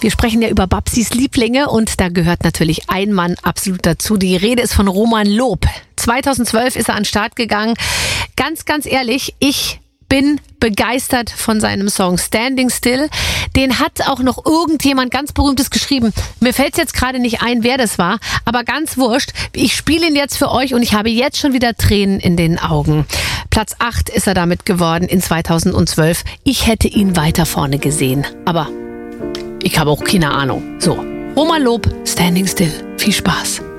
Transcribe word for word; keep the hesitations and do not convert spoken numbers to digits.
Wir sprechen ja über Babsis Lieblinge und da gehört natürlich ein Mann absolut dazu. Die Rede ist von Roman Loob. zweitausendzwölf ist er an den Start gegangen. Ganz, ganz ehrlich, ich bin begeistert von seinem Song Standing Still. Den hat auch noch irgendjemand ganz Berühmtes geschrieben. Mir fällt es jetzt gerade nicht ein, wer das war, aber ganz wurscht. Ich spiele ihn jetzt für euch und ich habe jetzt schon wieder Tränen in den Augen. Platz acht ist er damit geworden in zweitausendzwölf. Ich hätte ihn weiter vorne gesehen, aber ich habe auch keine Ahnung. So, Roman Loob, Standing Still. Viel Spaß.